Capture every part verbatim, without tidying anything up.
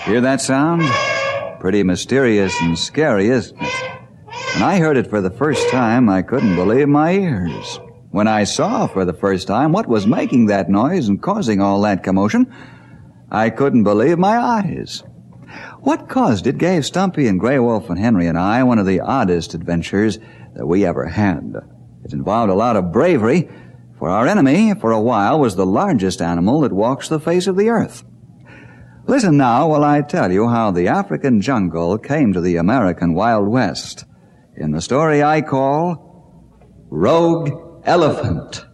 Hear that sound? Pretty mysterious and scary, isn't it? When I heard it for the first time, I couldn't believe my ears. When I saw for the first time what was making that noise and causing all that commotion, I couldn't believe my eyes. What caused it gave Stumpy and Grey Wolf and Henry and I one of the oddest adventures that we ever had. It involved a lot of bravery, for our enemy, for a while, was the largest animal that walks the face of the earth. Listen now while I tell you how the African jungle came to the American Wild West in the story I call Rogue Elephant.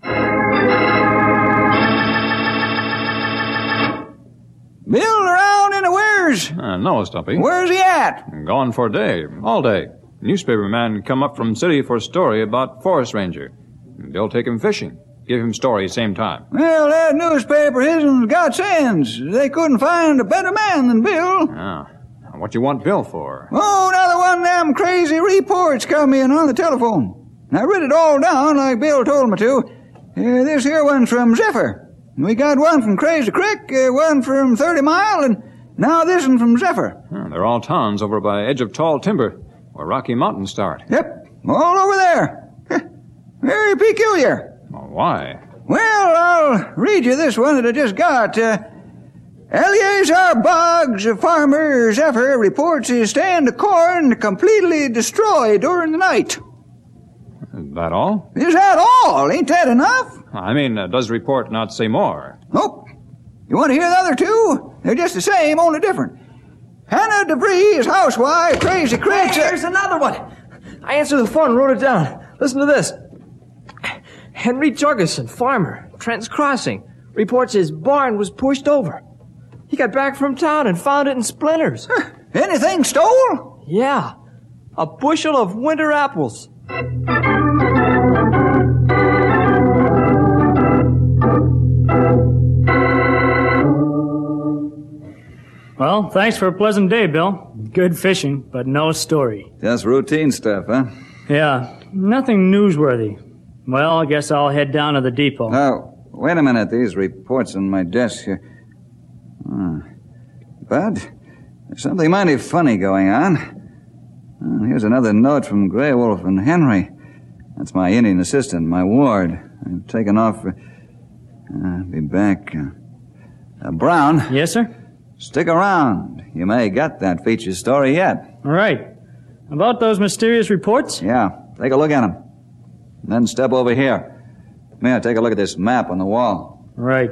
Bill around in the where's? Uh, no, Stumpy. Where's he at? Gone for a day. All day. Newspaper man come up from city for a story about forest ranger. They'll take him fishing. Give him story same time. Well, that newspaper hisn't got sense. They couldn't find a better man than Bill. Ah. What you want Bill for? Oh, another one of them crazy reports come in on the telephone. I read it all down like Bill told me to. Uh, this here one's from Zephyr. We got one from Crazy Creek, uh, one from thirty mile, and now this one from Zephyr. Oh, they're all towns over by edge of tall timber, where Rocky Mountains start. Yep, all over there. Very peculiar. Well, why? Well, I'll read you this one that I just got. Uh, Eleazar Boggs, a farmer, Zephyr, reports his stand of corn completely destroyed during the night. Is that all? Is that all? Ain't that enough? I mean, uh, does report not say more? Nope. You want to hear the other two? They're just the same, only different. Hannah DeVries, housewife, Crazy Creek... Hey, here's another one. I answered the phone and wrote it down. Listen to this. Henry Jurgensen, farmer, Trent's Crossing, reports his barn was pushed over. He got back from town and found it in splinters. Huh. Anything stole? Yeah. A bushel of winter apples. Well, thanks for a pleasant day, Bill. Good fishing, but no story. Just routine stuff, huh? Yeah, nothing newsworthy. Well, I guess I'll head down to the depot. Now, wait a minute. These reports on my desk here. Oh. Bud, there's something mighty funny going on. Oh, here's another note from Grey Wolf and Henry. That's my Indian assistant, my ward. I've taken off for... Uh, I'll be back. Uh, uh, Brown. Yes, sir? Stick around. You may get that feature story yet. All right. About those mysterious reports? Yeah. Take a look at them. Then step over here. Come here, take a look at this map on the wall. Right.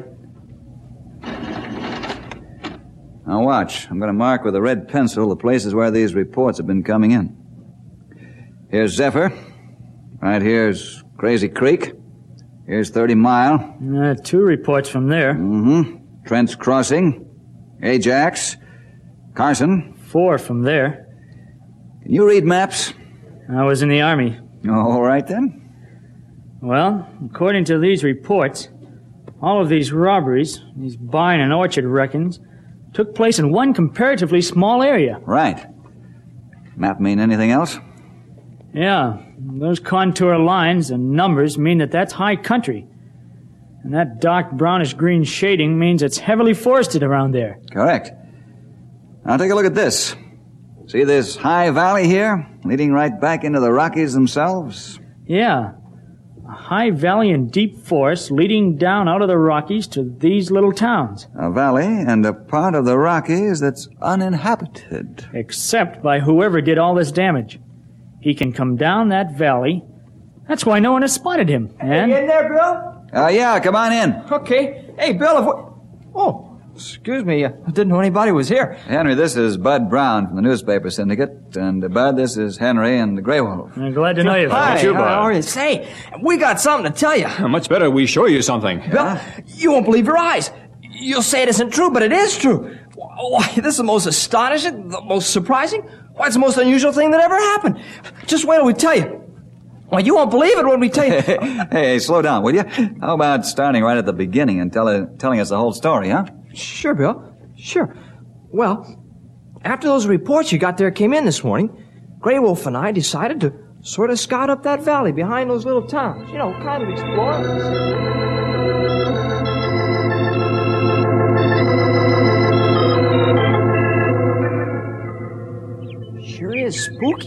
Now watch. I'm going to mark with a red pencil the places where these reports have been coming in. Here's Zephyr. Right here's Crazy Creek. Here's thirty mile. Uh, two reports from there. Mm-hmm. Trent's Crossing. Ajax. Carson. Four from there. Can you read maps? I was in the Army. All right, then. Well, according to these reports, all of these robberies, these vine and orchard wreckings, took place in one comparatively small area. Right. Map mean anything else? Yeah. Those contour lines and numbers mean that that's high country. And that dark brownish-green shading means it's heavily forested around there. Correct. Now take a look at this. See this high valley here, leading right back into the Rockies themselves? Yeah. A high valley and deep forest leading down out of the Rockies to these little towns. A valley and a part of the Rockies that's uninhabited. Except by whoever did all this damage. He can come down that valley. That's why no one has spotted him. And... Hey, you in there, Bill? Uh, yeah, come on in. Okay. Hey, Bill, if we... Oh, excuse me. I didn't know anybody was here. Henry, this is Bud Brown from the newspaper syndicate. And, uh, Bud, this is Henry and the Grey Wolf. I'm glad to know you. Hi, you, Bud? how are you? Say, we got something to tell you. Much better we show you something. Bill, you won't believe your eyes. You'll say it isn't true, but it is true. Why, this is the most astonishing, the most surprising, why, it's the most unusual thing that ever happened. Just wait till we tell you. Why, you won't believe it when we tell you. Hey, hey, slow down, will you? How about starting right at the beginning and tell, uh, telling us the whole story, huh? Sure, Bill. Sure. Well, after those reports you got there came in this morning, Grey Wolf and I decided to sort of scout up that valley behind those little towns. You know, kind of explore.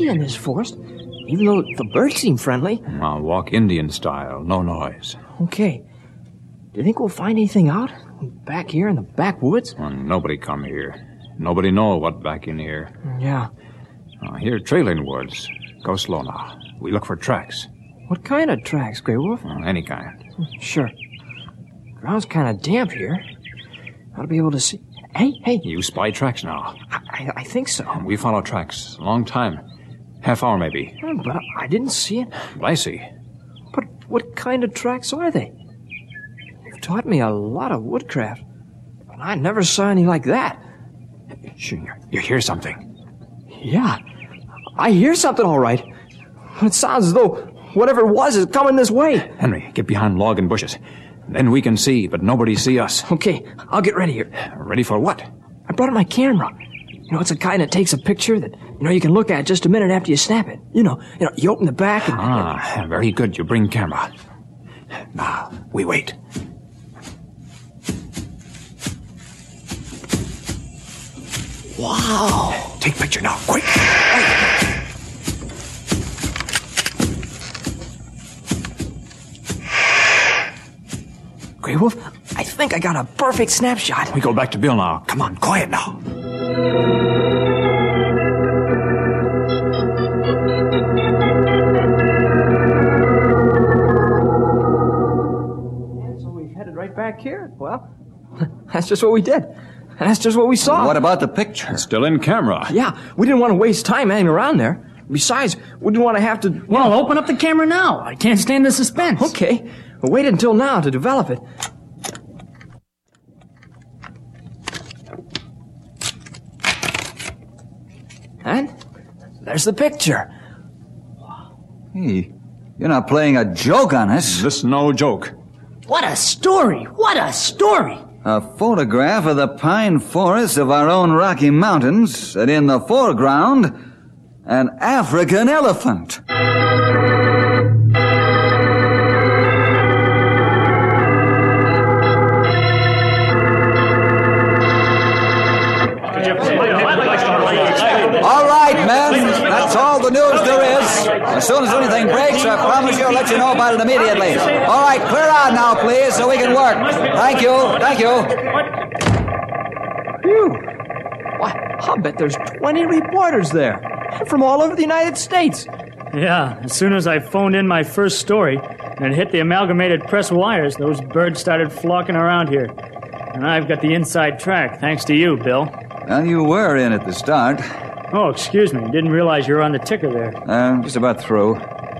empty in this forest, even though the birds seem friendly. I'll walk Indian style, no noise. Okay. Do you think we'll find anything out? Back here in the backwoods? Well, nobody come here. Nobody know what back in here. Yeah. Uh, here, trailing woods. Go slow now. We look for tracks. What kind of tracks, Grey Wolf? Uh, any kind. Sure. Ground's kind of damp here. Ought to be able to see. Hey, hey. You spy tracks now. I, I think so. We follow tracks. Long time. Half hour, maybe. But I didn't see it. But I see. But what kind of tracks are they? You've taught me a lot of woodcraft, but I never saw any like that. Sure, you hear something. Yeah, I hear something all right. It sounds as though whatever it was is coming this way. Henry, get behind log and bushes. Then we can see, but nobody see us. Okay, I'll get ready here. Ready for what? I brought my camera. You know, it's a kind that takes a picture that, you know, you can look at just a minute after you snap it. You know, you know, you open the back and... Ah, very good. You bring camera. Now, we wait. Wow. Take picture now, quick. Grey Wolf, I think I got a perfect snapshot. We go back to Bill now. Come on, quiet now. And so we headed right back here. Well, that's just what we did. And that's just what we saw. What about the picture? Still in camera. Yeah, we didn't want to waste time hanging around there. Besides, we didn't want to have to... Well, open up the camera now. I can't stand the suspense. Okay, well, wait until now to develop it. And there's the picture. Hey, you're not playing a joke on us. This no joke. What a story! What a story! A photograph of the pine forests of our own Rocky Mountains, and in the foreground, an African elephant. All right, men. That's all the news there is. As soon as anything breaks, I promise you I'll let you know about it immediately. All right, clear out now, please, so we can work. Thank you. Thank you. Phew. Why, I'll bet there's twenty reporters there. From all over the United States. Yeah, as soon as I phoned in my first story and it hit the Amalgamated Press wires, those birds started flocking around here. And I've got the inside track, thanks to you, Bill. Well, you were in at the start. Oh, excuse me. Didn't realize you were on the ticker there. Uh, just about through.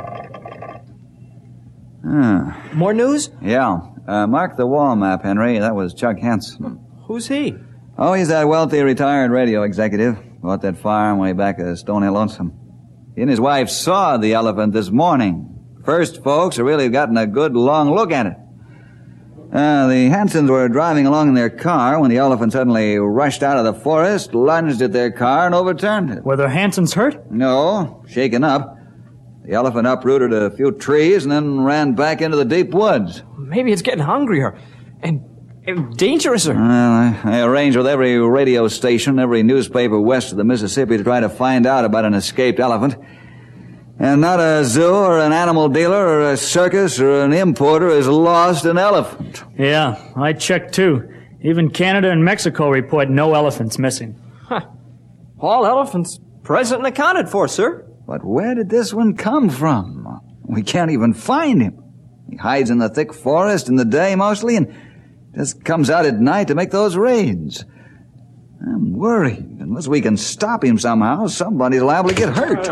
Ah. More news? Yeah. Uh, mark the wall map, Henry. That was Chuck Hanson. Who's he? Oh, he's that wealthy retired radio executive. Bought that farm way back at Stone Hill Lonesome. He and his wife saw the elephant this morning. First folks have really gotten a good long look at it. Uh, the Hansons were driving along in their car when the elephant suddenly rushed out of the forest, lunged at their car, and overturned it. Were the Hansons hurt? No, shaken up. The elephant uprooted a few trees and then ran back into the deep woods. Maybe it's getting hungrier. And, and dangerous. Well, I, I arranged with every radio station, every newspaper west of the Mississippi to try to find out about an escaped elephant. And not a zoo or an animal dealer or a circus or an importer has lost an elephant. Yeah, I checked too. Even Canada and Mexico report no elephants missing. Huh. All elephants present and accounted for, sir. But where did this one come from? We can't even find him. He hides in the thick forest in the day mostly and just comes out at night to make those raids. I'm worried. Unless we can stop him somehow, somebody's liable to get hurt.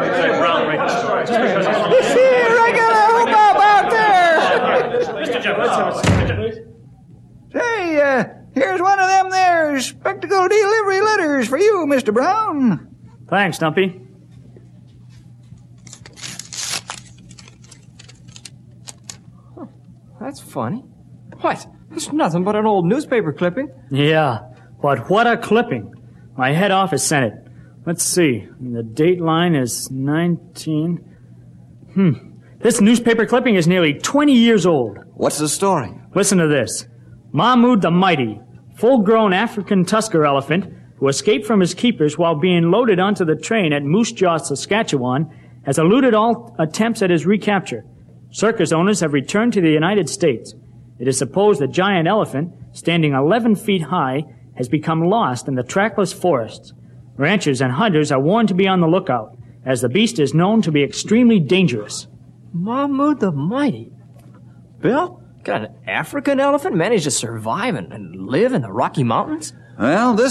Here, I got a hoop out there! Hey, uh, here's one of them there spectacle delivery letters for you, Mister Brown. Thanks, Stumpy. Huh, that's funny. What? It's nothing but an old newspaper clipping. Yeah, but what a clipping. My head office sent it. Let's see. The date line is nineteen... Hmm. This newspaper clipping is nearly twenty years old. What's the story? Listen to this. Mahmoud the Mighty, full-grown African tusker elephant, who escaped from his keepers while being loaded onto the train at Moose Jaw, Saskatchewan, has eluded all attempts at his recapture. Circus owners have returned to the United States. It is supposed the giant elephant, standing eleven feet high, has become lost in the trackless forests. Ranchers and hunters are warned to be on the lookout, as the beast is known to be extremely dangerous. Mahmoud the Mighty. Bill, can an African elephant manage to survive and, and live in the Rocky Mountains? Well, this